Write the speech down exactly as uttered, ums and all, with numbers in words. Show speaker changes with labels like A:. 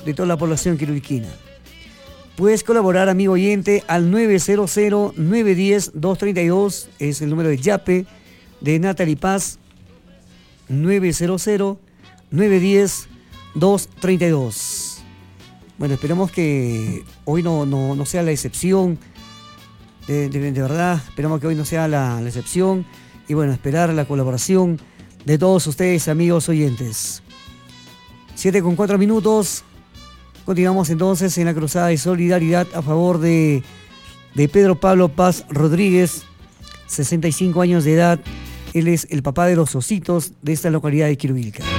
A: de toda la población quirubilquina. Puedes colaborar, amigo oyente, al nueve cero cero, nueve uno cero, dos tres dos, es el número de Yape de Natalie Paz, nueve cero cero, nueve uno cero, dos tres dos. Bueno, esperamos que hoy no, no, no sea la excepción, de, de, de verdad, esperamos que hoy no sea la, la excepción, y bueno, esperar la colaboración de todos ustedes, amigos oyentes. siete con cuatro minutos. Continuamos entonces en la cruzada de solidaridad a favor de, de Pedro Pablo Paz Rodríguez, sesenta y cinco años de edad. Él es el papá de los ositos de esta localidad de Quirubilca.